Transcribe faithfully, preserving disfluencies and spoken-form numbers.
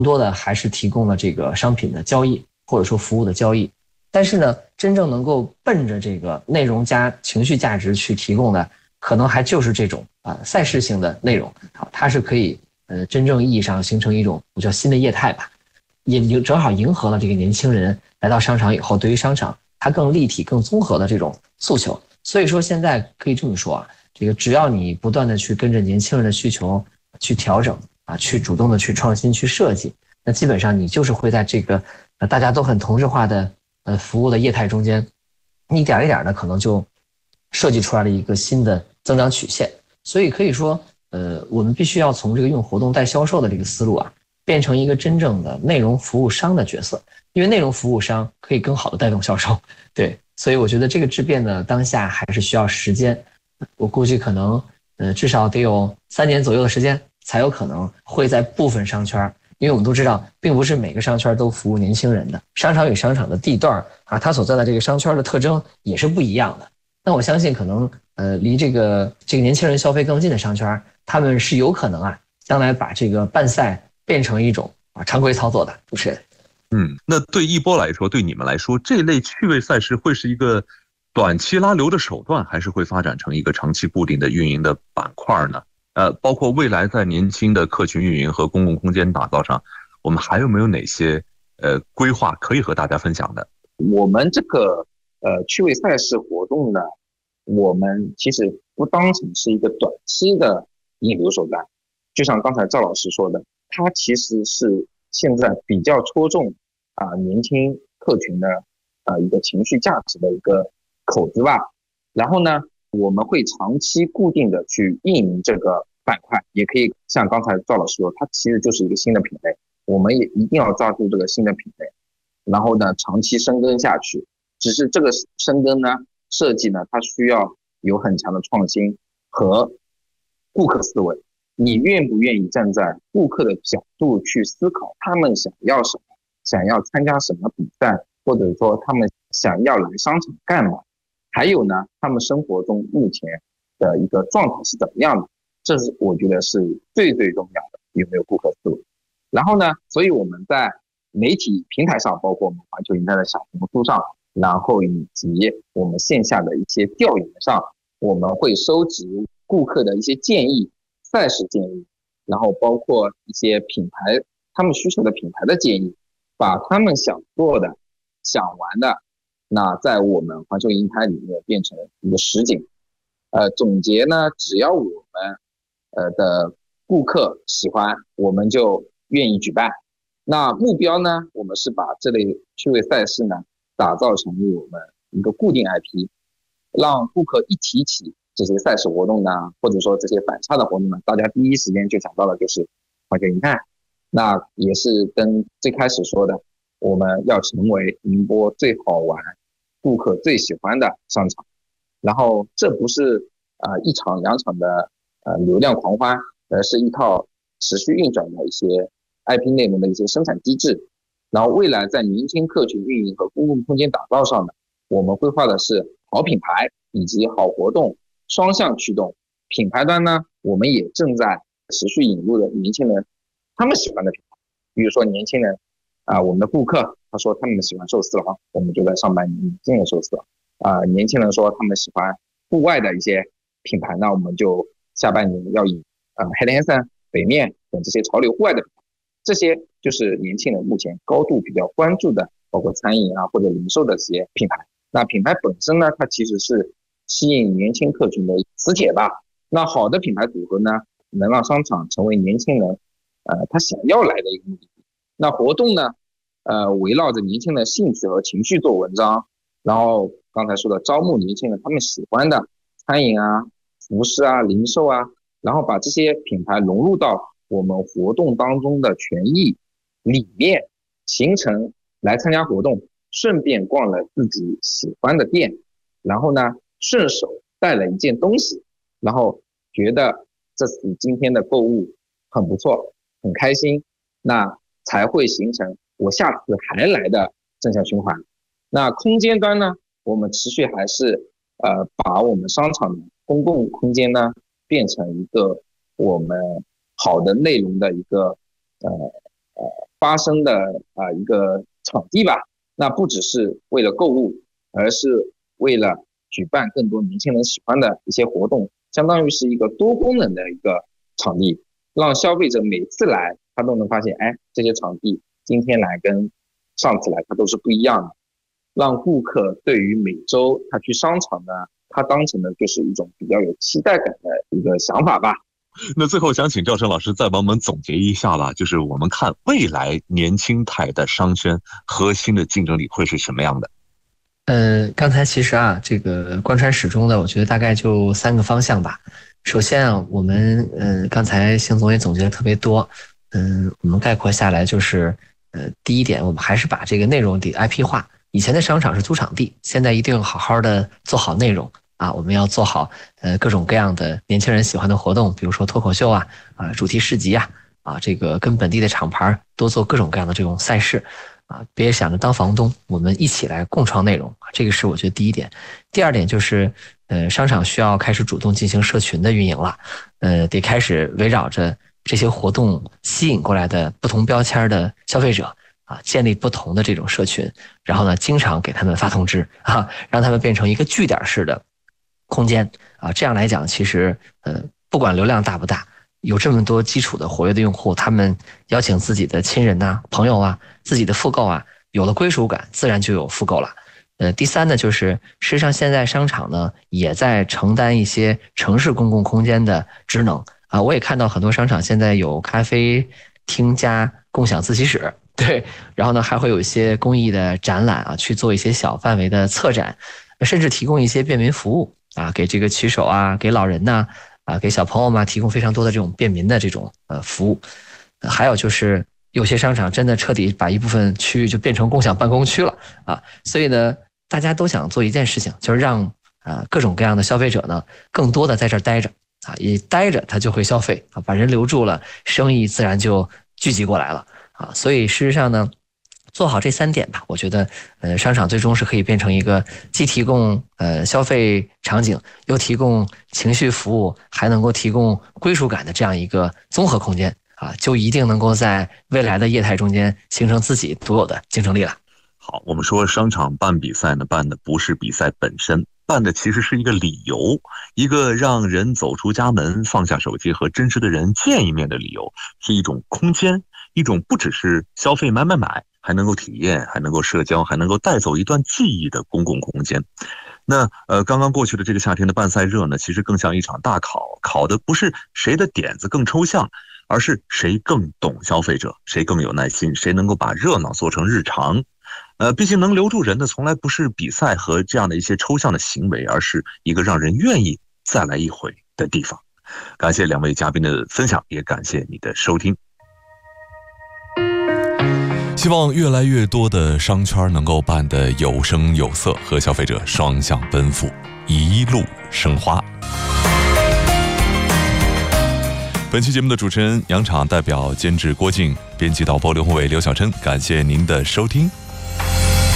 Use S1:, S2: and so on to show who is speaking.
S1: 多的还是提供了这个商品的交易或者说服务的交易。但是呢，真正能够奔着这个内容加情绪价值去提供的，可能还就是这种啊赛事性的内容，好，它是可以呃真正意义上形成一种我叫新的业态吧，也迎正好迎合了这个年轻人来到商场以后，对于商场它更立体、更综合的这种诉求。所以说现在可以这么说啊，这个只要你不断的去跟着年轻人的需求去调整啊，去主动的去创新、去设计，那基本上你就是会在这个呃大家都很同质化的呃服务的业态中间，一点一点的可能就设计出来了一个新的增长曲线。所以可以说，呃，我们必须要从这个用活动带销售的这个思路啊，变成一个真正的内容服务商的角色，因为内容服务商可以更好的带动销售。对，所以我觉得这个质变呢，当下还是需要时间。我估计可能，呃，至少得有三年左右的时间，才有可能会在部分商圈。因为我们都知道，并不是每个商圈都服务年轻人的，商场与商场的地段啊，它所在的这个商圈的特征也是不一样的。那我相信，可能呃，离这个这个年轻人消费更近的商圈，他们是有可能啊，将来把这个办赛变成一种啊常规操作的。主持人，
S2: 嗯，那对一波来说，对你们来说，这类趣味赛事会是一个短期拉流的手段，还是会发展成一个长期固定的运营的板块呢？呃，包括未来在年轻的客群运营和公共空间打造上，我们还有没有哪些呃规划可以和大家分享的？
S3: 我们这个呃趣味赛事活动呢，我们其实不当成是一个短期的引流手段，就像刚才赵老师说的，它其实是现在比较戳中啊、呃、年轻客群的啊、呃、一个情绪价值的一个口子吧。然后呢，我们会长期固定的去运营这个板块，也可以像刚才赵老师说，它其实就是一个新的品类，我们也一定要抓住这个新的品类，然后呢长期深耕下去。只是这个深耕呢设计呢，它需要有很强的创新和顾客思维。你愿不愿意站在顾客的角度去思考他们想要什么，想要参加什么比赛，或者说他们想要来商场干嘛，还有呢他们生活中目前的一个状态是怎么样的，这是我觉得是最最重要的，有没有顾客思维。然后呢，所以我们在媒体平台上，包括我们环球影泰的小红书上，然后以及我们线下的一些调研上，我们会收集顾客的一些建议、赛事建议，然后包括一些品牌他们需求的品牌的建议，把他们想做的、想玩的，那在我们环球影泰里面变成一个实景。呃，总结呢，只要我们呃的顾客喜欢，我们就愿意举办。那目标呢，我们是把这类趣味赛事呢打造成我们一个固定 I P， 让顾客一提起这些赛事活动呢，或者说这些反差的活动呢，大家第一时间就想到的就是环球影泰。那也是跟最开始说的，我们要成为宁波最好玩、顾客最喜欢的商场。然后这不是呃一场两场的呃流量狂欢，而是一套持续运转的一些 I P 内容的一些生产机制。然后未来在年轻客群运营和公共空间打造上呢，我们规划的是好品牌以及好活动双向驱动。品牌端呢，我们也正在持续引入的年轻人他们喜欢的品牌，比如说年轻人啊、呃，我们的顾客他说他们喜欢寿司郎，我们就在上半年引进了寿司郎。啊、呃，年轻人说他们喜欢户外的一些品牌，那我们就下半年要以呃 Head and Sun、北面等这些潮流户外的品牌，这些就是年轻人目前高度比较关注的，包括餐饮啊或者零售的这些品牌。那品牌本身呢，它其实是吸引年轻客群的磁铁吧。那好的品牌组合呢，能让商场成为年轻人呃他想要来的一个目的地。那活动呢，呃围绕着年轻人兴趣和情绪做文章。然后刚才说的招募年轻人他们喜欢的餐饮啊、服饰啊、零售啊，然后把这些品牌融入到我们活动当中的权益里面，形成来参加活动，顺便逛了自己喜欢的店，然后呢顺手带了一件东西，然后觉得这次今天的购物很不错，很开心，那才会形成我下次还来的正向循环。那空间端呢，我们持续还是呃把我们商场的公共空间呢变成一个我们好的内容的一个呃呃发生的啊、呃、一个场地吧。那不只是为了购物，而是为了举办更多年轻人喜欢的一些活动，相当于是一个多功能的一个场地，让消费者每次来他都能发现，哎，这些场地今天来跟上次来它都是不一样的，让顾客对于每周他去商场呢，他当成的就是一种比较有期待感的一个想法吧。
S2: 那最后想请赵晨老师再帮我们总结一下吧，就是我们看未来年轻态的商圈核心的竞争力会是什么样的？
S1: 呃，刚才其实啊，这个贯穿始终的，我觉得大概就三个方向吧。首先啊，我们呃刚才邢总也总结的特别多，嗯、呃，我们概括下来就是，呃，第一点，我们还是把这个内容得 I P 化。以前的商场是租场地，现在一定好好的做好内容啊，我们要做好呃各种各样的年轻人喜欢的活动，比如说脱口秀啊，啊主题市集啊，啊这个跟本地的厂牌多做各种各样的这种赛事。啊，别想着当房东，我们一起来共创内容，这个是我觉得第一点。第二点就是，呃，商场需要开始主动进行社群的运营了，呃，得开始围绕着这些活动吸引过来的不同标签的消费者啊，建立不同的这种社群，然后呢，经常给他们发通知啊，让他们变成一个据点式的空间啊，这样来讲，其实呃，不管流量大不大。有这么多基础的活跃的用户，他们邀请自己的亲人呐、啊、朋友啊、自己的复购啊，有了归属感，自然就有复购了。呃，第三呢，就是实际上现在商场呢也在承担一些城市公共空间的职能啊。我也看到很多商场现在有咖啡厅加共享自习室，对，然后呢还会有一些公益的展览啊，去做一些小范围的策展，甚至提供一些便民服务啊，给这个骑手啊，给老人呐、啊。啊，给小朋友们提供非常多的这种便民的这种呃服务，还有就是有些商场真的彻底把一部分区域就变成共享办公区了啊，所以呢，大家都想做一件事情，就是让啊、呃、各种各样的消费者呢，更多的在这儿待着啊，一待着他就会消费啊，把人留住了，生意自然就聚集过来了啊，所以事实上呢。做好这三点吧，我觉得，呃，商场最终是可以变成一个既提供呃消费场景，又提供情绪服务，还能够提供归属感的这样一个综合空间啊，就一定能够在未来的业态中间形成自己独有的竞争力了。
S2: 好，我们说商场办比赛呢，办的不是比赛本身，办的其实是一个理由，一个让人走出家门，放下手机和真实的人见一面的理由，是一种空间，一种不只是消费买买买。还能够体验，还能够社交，还能够带走一段记忆的公共空间。那呃，刚刚过去的这个夏天的办赛热呢，其实更像一场大考，考的不是谁的点子更抽象，而是谁更懂消费者，谁更有耐心，谁能够把热闹做成日常。呃，毕竟能留住人的从来不是比赛和这样的一些抽象的行为，而是一个让人愿意再来一回的地方。感谢两位嘉宾的分享，也感谢你的收听。
S4: 希望越来越多的商圈能够办得有声有色，和消费者双向奔赴，一路生花。本期节目的主持人杨昶，代表监制郭靖，编辑导播刘宏伟、刘晓琛，感谢您的收听，